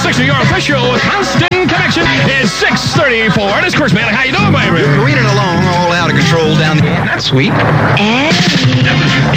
660, your official constant connection is 634. And it's Chris Mannix. How you doing, baby? You're reading along all out of control down the... That's sweet. And...